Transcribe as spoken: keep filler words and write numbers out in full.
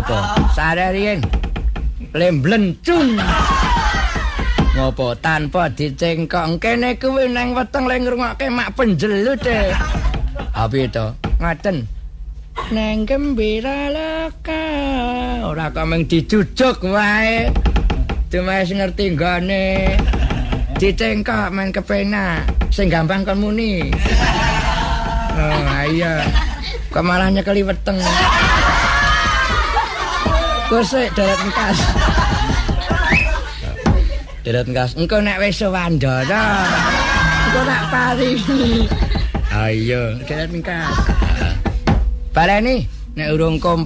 Ngopo? Sarerien. Lemblencung. Ngopo tanpa dicengkok kene kuwi nang weteng le ngrungokke mak penjelut e. Apa to? Ngaten. Neng gembira loka. Ora kok mung dijujuk wae. Cuma ngerti nggone. Dicengkok men kepenak. Sing gampang kon muni. Oh, iya. Kok malah nyekeli weteng. Kusik darat engkas. Darat engkas. Engko nek wis sewandana. Engko nak paringi. Ayo, darat engkas. Baleni nek urung kom